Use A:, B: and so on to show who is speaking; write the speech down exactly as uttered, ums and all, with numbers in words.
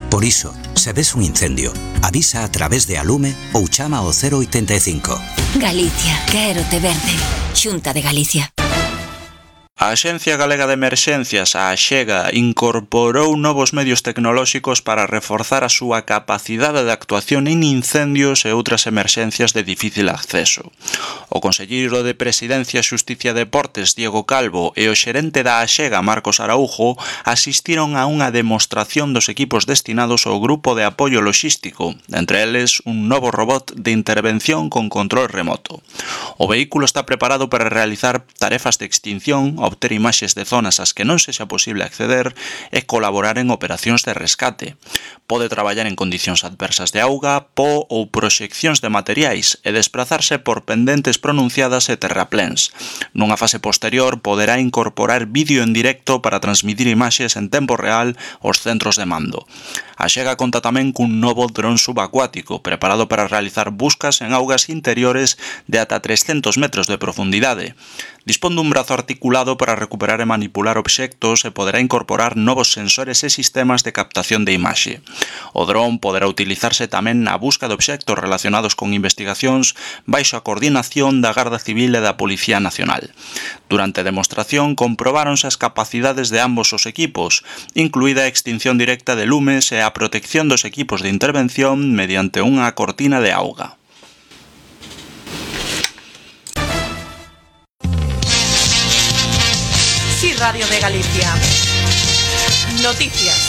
A: Por iso, se ves un incendio, avisa a través de Alume ou chama ao cero oitenta e cinco.
B: Galicia, quérote verde. Xunta de Galicia.
C: A Axencia Galega de Emerxencias, a AXEGA, incorporou novos medios tecnolóxicos para reforzar a súa capacidade de actuación en incendios e outras emerxencias de difícil acceso. O conselleiro de Presidencia, Xusticia e Deportes, Diego Calvo, e o xerente da AXEGA, Marcos Araújo, asistiron a unha demostración dos equipos destinados ao grupo de apoio loxístico, entre eles un novo robot de intervención con control remoto. O vehículo está preparado para realizar tarefas de extinción, obter imaxes de zonas ás que non sexa posible acceder e colaborar en operacións de rescate. Pode traballar en condicións adversas de auga, po ou proxeccións de materiais e desplazarse por pendentes pronunciadas e terrapléns. Nunha fase posterior poderá incorporar vídeo en directo para transmitir imaxes en tempo real aos centros de mando. A AXEGA conta tamén cun novo dron subacuático preparado para realizar buscas en augas interiores de ata trescentos metros de profundidade. Dispón dun brazo articulado para recuperar e manipular obxectos e poderá incorporar novos sensores e sistemas de captación de imaxe. O dron poderá utilizarse tamén na busca de obxectos relacionados con investigacións baixo a coordinación da Garda Civil e da Policía Nacional. Durante a demostración comprobáronse as capacidades de ambos os equipos, incluída a extinción directa de lumes e a protección dos equipos de intervención mediante unha cortina de auga.
D: Sí, Radio de Galicia. Noticias.